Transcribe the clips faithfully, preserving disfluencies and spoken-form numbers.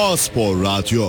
Doğa Spor Radyo.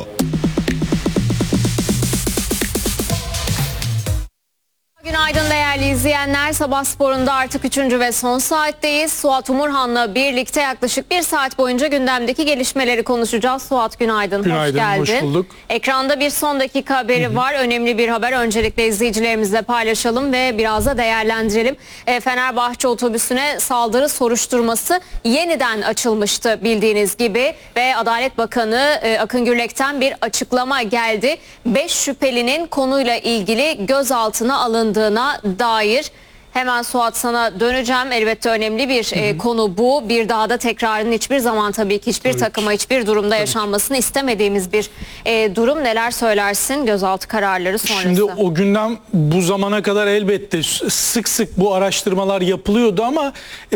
Günaydın değerli izleyenler. Sabah sporunda artık üçüncü ve son saatteyiz. Suat Umurhan'la birlikte yaklaşık bir saat boyunca gündemdeki gelişmeleri konuşacağız. Suat günaydın, günaydın hoş geldin. Hoş bulduk. Ekranda bir son dakika haberi hı hı. var. Önemli bir haber. Öncelikle izleyicilerimizle paylaşalım ve biraz da değerlendirelim. E, Fenerbahçe otobüsüne saldırı soruşturması yeniden açılmıştı bildiğiniz gibi. Ve Adalet Bakanı e, Akın Gürlek'ten bir açıklama geldi. beş şüphelinin konuyla ilgili gözaltına alındı dair. Hemen Suat sana döneceğim. Elbette önemli bir hı hı. E, konu bu. Bir daha da tekrarının hiçbir zaman tabii ki hiçbir tabii takıma ki. hiçbir durumda tabii yaşanmasını ki. istemediğimiz bir e, durum. Neler söylersin gözaltı kararları sonrası? Şimdi o günden bu zamana kadar elbette sık sık bu araştırmalar yapılıyordu ama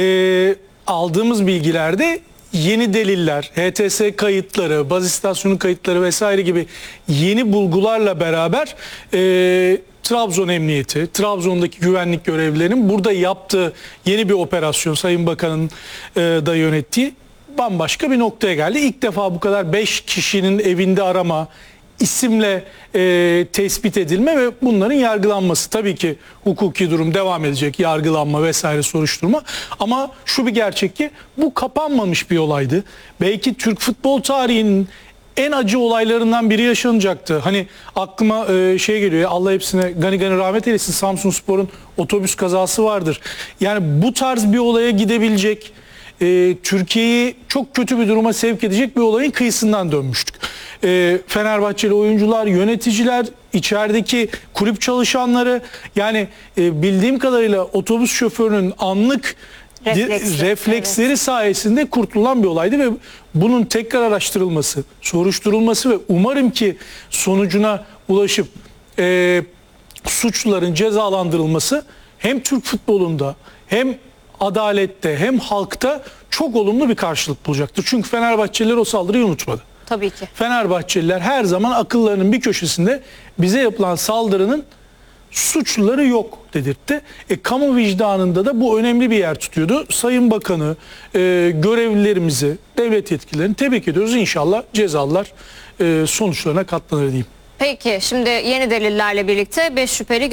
e, aldığımız bilgilerde yeni deliller, H T S kayıtları, baz istasyonu kayıtları vesaire gibi yeni bulgularla beraber e, Trabzon Emniyeti, Trabzon'daki güvenlik görevlilerinin burada yaptığı yeni bir operasyon, Sayın Bakan'ın e, da yönettiği bambaşka bir noktaya geldi. İlk defa bu kadar beş kişinin evinde arama, isimle e, tespit edilme ve bunların yargılanması. Tabii ki hukuki durum devam edecek, yargılanma vesaire, soruşturma. Ama şu bir gerçek ki bu kapanmamış bir olaydı. Belki Türk futbol tarihinin en acı olaylarından biri yaşanacaktı. Hani aklıma e, şey geliyor, Allah hepsine gani gani rahmet eylesin, Samsunspor'un otobüs kazası vardır. Yani bu tarz bir olaya gidebilecek, e, Türkiye'yi çok kötü bir duruma sevk edecek bir olayın kıyısından dönmüştük. E, Fenerbahçeli oyuncular, yöneticiler, içerideki kulüp çalışanları, yani e, bildiğim kadarıyla otobüs şoförünün anlık Refleksi, refleksleri evet. sayesinde kurtulan bir olaydı ve bunun tekrar araştırılması, soruşturulması ve umarım ki sonucuna ulaşıp e, suçluların cezalandırılması hem Türk futbolunda hem adalette hem halkta çok olumlu bir karşılık bulacaktır. Çünkü Fenerbahçeliler o saldırıyı unutmadı. Tabii ki. Fenerbahçeliler her zaman akıllarının bir köşesinde bize yapılan saldırının suçluları yok dedirtti. E, kamu vicdanında da bu önemli bir yer tutuyordu. Sayın Bakanı, e, görevlilerimizi, devlet yetkililerini tebrik ediyoruz. İnşallah cezalar e, sonuçlarına katlanır diyeyim. Peki şimdi yeni delillerle birlikte beş şüpheli